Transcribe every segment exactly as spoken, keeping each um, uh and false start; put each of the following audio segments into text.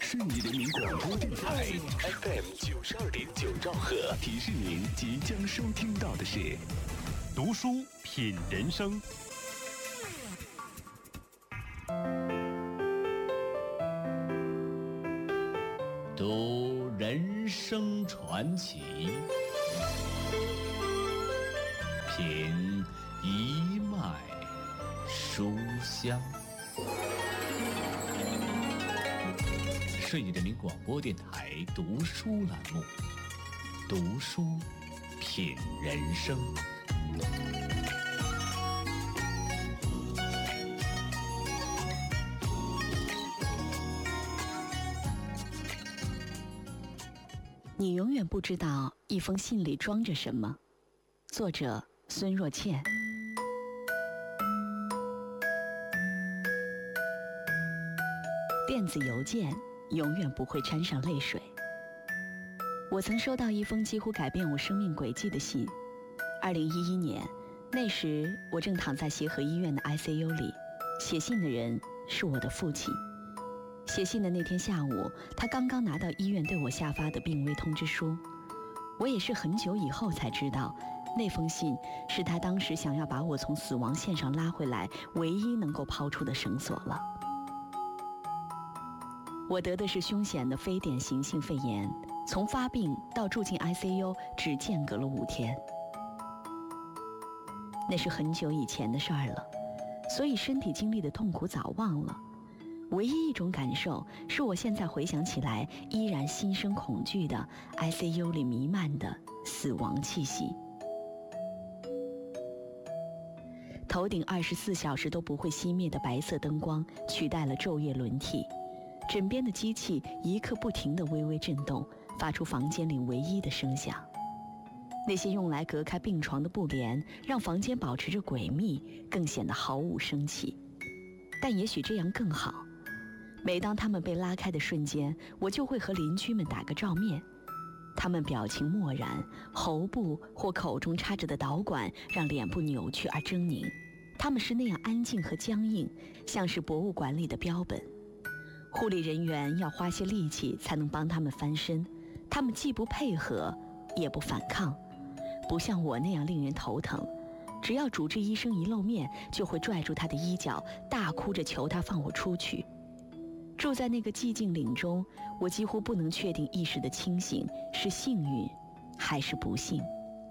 顺义人民广播电台 F M 九十二点九兆赫，提示您即将收听到的是读书品人生。 读人生传奇，品一脉书香。顺义人民广播电台读书栏目，读书品人生。 你永远不知道一封信里装着什么。作者孙若倩。电子邮件永远不会沾上泪水。我曾收到一封几乎改变我生命轨迹的信。二零一一年，那时我正躺在协和医院的 I C U 里，写信的人是我的父亲。写信的那天下午，他刚刚拿到医院对我下发的病危通知书。我也是很久以后才知道，那封信是他当时想要把我从死亡线上拉回来唯一能够抛出的绳索了。我得的是凶险的非典型性肺炎，从发病到住进 I C U 只间隔了五天。那是很久以前的事儿了，所以身体经历的痛苦早忘了。唯一一种感受是我现在回想起来依然心生恐惧的 I C U 里弥漫的死亡气息。头顶二十四小时都不会熄灭的白色灯光取代了昼夜轮替，枕边的机器一刻不停地微微震动，发出房间里唯一的声响。那些用来隔开病床的布帘让房间保持着诡秘，更显得毫无生气。但也许这样更好。每当他们被拉开的瞬间，我就会和邻居们打个照面。他们表情漠然，喉部或口中插着的导管让脸部扭曲而狰狞。他们是那样安静和僵硬，像是博物馆里的标本。护理人员要花些力气才能帮他们翻身，他们既不配合，也不反抗，不像我那样令人头疼。只要主治医生一露面，就会拽住他的衣角，大哭着求他放我出去。住在那个寂静岭中，我几乎不能确定意识的清醒是幸运还是不幸。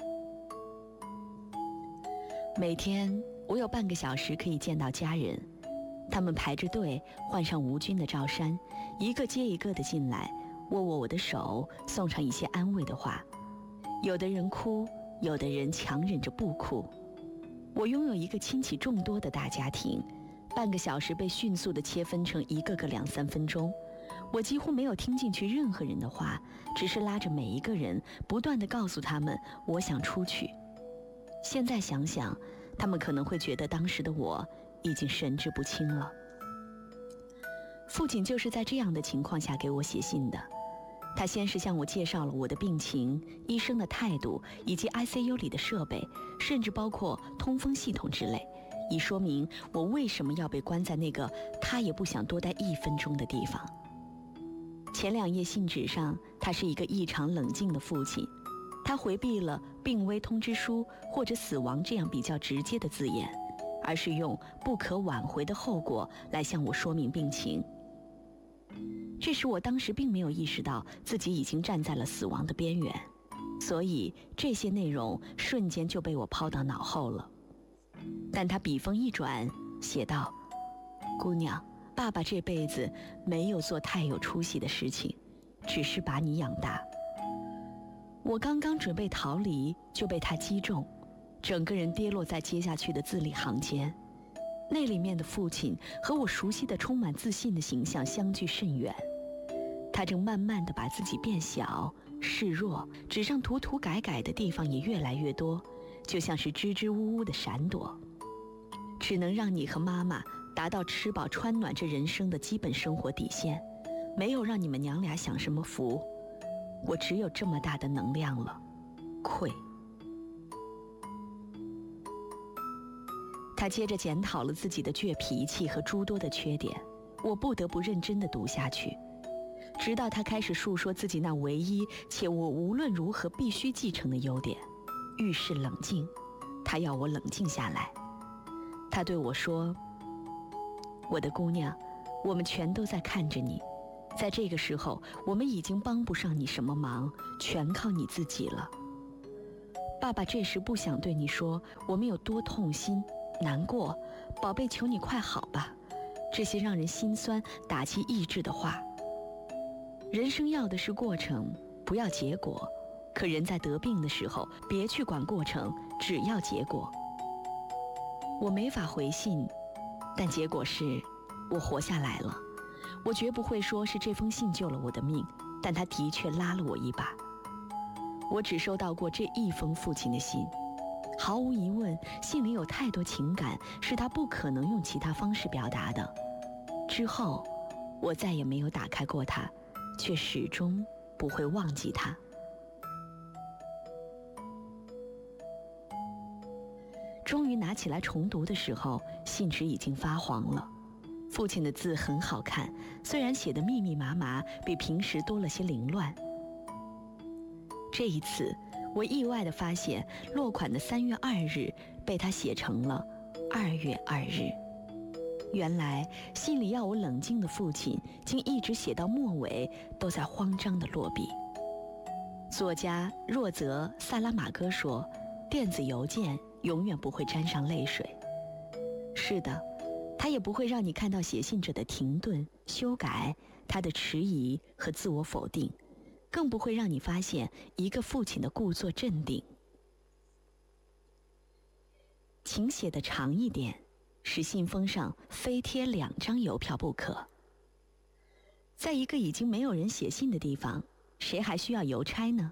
每天我有半个小时可以见到家人，他们排着队换上无菌的罩衫，一个接一个的进来，握握我的手，送上一些安慰的话。有的人哭，有的人强忍着不哭。我拥有一个亲戚众多的大家庭，半个小时被迅速地切分成一个个两三分钟，我几乎没有听进去任何人的话，只是拉着每一个人，不断地告诉他们我想出去。现在想想，他们可能会觉得当时的我已经神志不清了。父亲就是在这样的情况下给我写信的。他先是向我介绍了我的病情、医生的态度，以及 I C U 里的设备，甚至包括通风系统之类，以说明我为什么要被关在那个他也不想多待一分钟的地方。前两页信纸上，他是一个异常冷静的父亲，他回避了病危通知书或者死亡这样比较直接的字眼，而是用不可挽回的后果来向我说明病情。这时我当时并没有意识到自己已经站在了死亡的边缘，所以这些内容瞬间就被我抛到脑后了。但他笔锋一转，写道：姑娘，爸爸这辈子没有做太有出息的事情，只是把你养大。我刚刚准备逃离，就被他击中，整个人跌落在接下去的字里行间。那里面的父亲和我熟悉的充满自信的形象相距甚远。他正慢慢地把自己变小、示弱，纸上涂涂改改的地方也越来越多，就像是支支吾吾的闪躲，只能让你和妈妈达到吃饱穿暖这人生的基本生活底线，没有让你们娘俩享什么福。我只有这么大的能量了，愧。他接着检讨了自己的倔脾气和诸多的缺点，我不得不认真地读下去。 直到他开始述说自己那唯一且我无论如何必须继承的优点，遇事冷静。他要我冷静下来。他对我说：我的姑娘，我们全都在看着你，在这个时候我们已经帮不上你什么忙，全靠你自己了。爸爸这时不想对你说我们有多痛心难过，宝贝，求你快好吧，这些让人心酸打击意志的话。人生要的是过程，不要结果。可人在得病的时候，别去管过程，只要结果。我没法回信，但结果是我活下来了。我绝不会说是这封信救了我的命，但它的确拉了我一把。我只收到过这一封父亲的信，毫无疑问，信里有太多情感，是他不可能用其他方式表达的。之后，我再也没有打开过它，却始终不会忘记它。终于拿起来重读的时候，信纸已经发黄了。父亲的字很好看，虽然写得密密麻麻，比平时多了些凌乱。这一次，我意外地发现落款的三月二日被他写成了二月二日。原来信里要我冷静的父亲，竟一直写到末尾都在慌张地落笔。作家若泽·萨拉马戈说，电子邮件永远不会沾上泪水。是的，它也不会让你看到写信者的停顿、修改，他的迟疑和自我否定，更不会让你发现一个父亲的故作镇定。请写得长一点，使信封上非贴两张邮票不可。在一个已经没有人写信的地方，谁还需要邮差呢？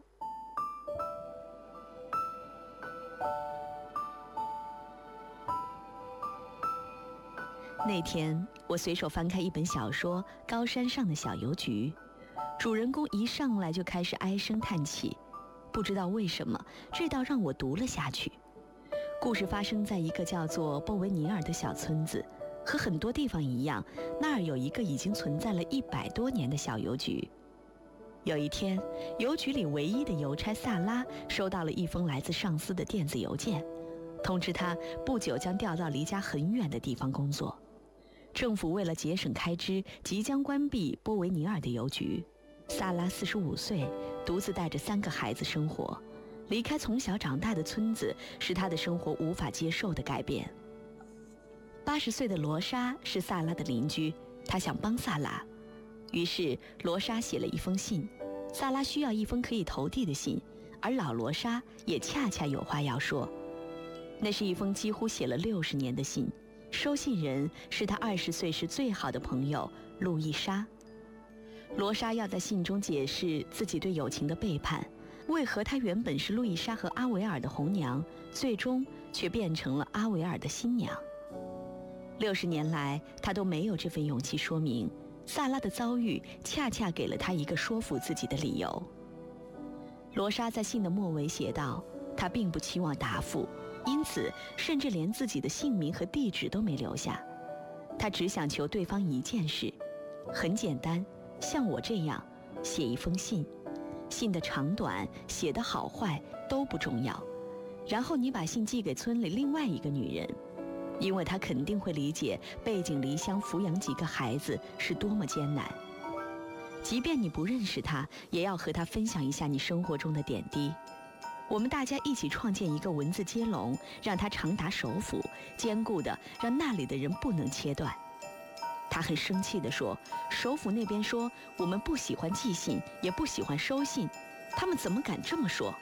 那天，我随手翻开一本小说《高山上的小邮局》，主人公一上来就开始唉声叹气，不知道为什么，这倒让我读了下去。故事发生在一个叫做波维尼尔的小村子，和很多地方一样，那儿有一个已经存在了一百多年的小邮局。有一天，邮局里唯一的邮差萨拉收到了一封来自上司的电子邮件，通知他不久将调到离家很远的地方工作。政府为了节省开支，即将关闭波维尼尔的邮局。萨拉四十五岁，独自带着三个孩子生活。离开从小长大的村子，是他的生活无法接受的改变。八十岁的罗莎是萨拉的邻居，他想帮萨拉，于是罗莎写了一封信。萨拉需要一封可以投递的信，而老罗莎也恰恰有话要说。那是一封几乎写了六十年的信，收信人是他二十岁时最好的朋友路易莎。罗莎要在信中解释自己对友情的背叛，为何她原本是路易莎和阿维尔的红娘，最终却变成了阿维尔的新娘。六十年来，她都没有这份勇气说明。萨拉的遭遇恰恰给了她一个说服自己的理由。罗莎在信的末尾写道，她并不期望答复，因此甚至连自己的姓名和地址都没留下。她只想求对方一件事，很简单，像我这样写一封信，信的长短、写的好坏都不重要，然后你把信寄给村里另外一个女人，因为她肯定会理解背井离乡抚养几个孩子是多么艰难。即便你不认识她，也要和她分享一下你生活中的点滴。我们大家一起创建一个文字接龙，让它长达首府，坚固的让那里的人不能切断。他很生气地说，首府那边说我们不喜欢寄信，也不喜欢收信，他们怎么敢这么说？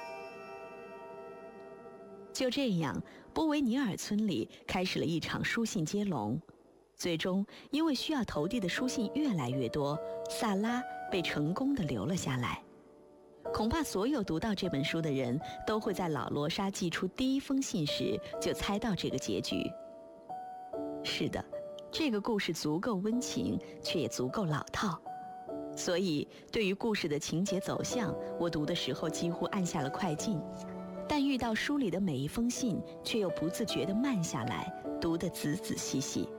就这样，波维尼尔村里开始了一场书信接龙。最终，因为需要投递的书信越来越多，萨拉被成功地留了下来。恐怕所有读到这本书的人都会在老罗莎寄出第一封信时就猜到这个结局。是的，这个故事足够温情，却也足够老套。所以，对于故事的情节走向，我读的时候几乎按下了快进。但遇到书里的每一封信，却又不自觉地慢下来，读得仔仔细细。